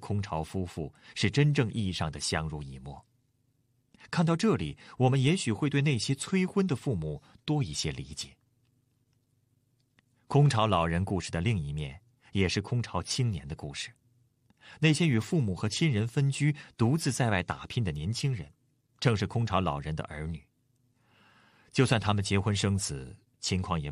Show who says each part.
Speaker 1: 空巢夫妇是真正意义上的相濡以沫。看到这里，我们也许会对那些催婚的父母多一些理解。空巢老人故事的另一面，也是空巢青年的故事。那些与父母和亲人分居、独自在外打拼的年轻人，正是空巢老人的儿女。就算他们结婚生子，情况也